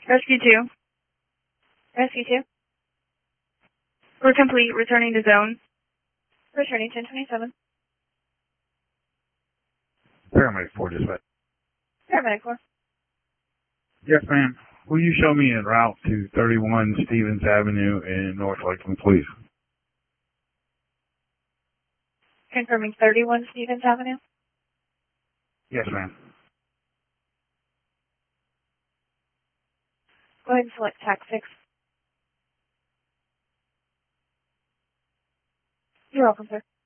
Rescue 2. Rescue 2. We're complete. Returning to zone. Returning 1027. Paramedic 4 dispatch. Paramedic 4. Yes, ma'am. Will you show me en route to 31 Stevens Avenue in North Lakeland, please? Confirming 31 Stevens Avenue. Yes, ma'am. Go ahead and select TAC 6. You're welcome, sir.